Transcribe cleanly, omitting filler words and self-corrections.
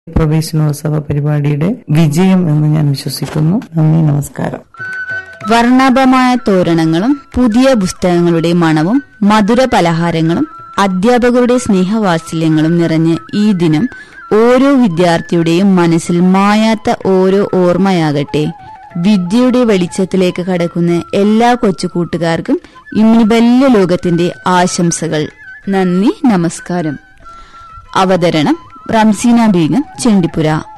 പ്രവേശനോത്സവ പരിപാടിയുടെ വിജയം എന്ന് ഞാൻ വിശ്വസിക്കുന്നു. നന്ദി, നമസ്കാരം. വർണ്ണാഭമായ തോരണങ്ങളും പുതിയ പുസ്തകങ്ങളുടെ മണവും മധുര പലഹാരങ്ങളും അധ്യാപകരുടെ സ്നേഹവാത്സല്യങ്ങളും നിറഞ്ഞ ഈ ദിനം ഓരോ വിദ്യാർത്ഥിയുടെയും മനസ്സിൽ മായാത്ത ഓരോ ഓർമ്മയാകട്ടെ. വിദ്യയുടെ വെളിച്ചത്തിലേക്ക് കടക്കുന്ന എല്ലാ കൊച്ചു കൂട്ടുകാർക്കും ഇന്ന് വലിയ ലോകത്തിന്റെ ആശംസകൾ. നന്ദി, നമസ്കാരം. അവതരണം റംസീന ബീഗം, ചെണ്ടിപ്പുര.